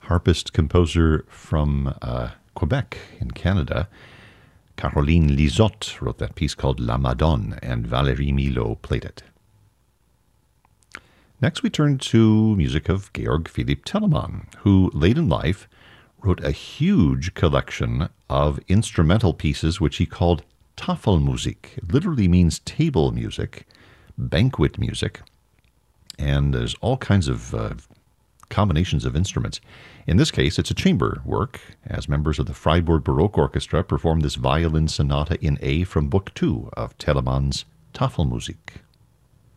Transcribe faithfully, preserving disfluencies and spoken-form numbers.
harpist composer from uh, Quebec in Canada. Caroline Lizotte wrote that piece called La Madone, and Valérie Milot played it. Next we turn to music of Georg Philipp Telemann, who late in life wrote a huge collection of instrumental pieces which he called Tafelmusik. It literally means table music, banquet music, and there's all kinds of uh, combinations of instruments. In this case, it's a chamber work, as members of the Freiburg Baroque Orchestra perform this violin sonata in A from Book two of Telemann's Tafelmusik.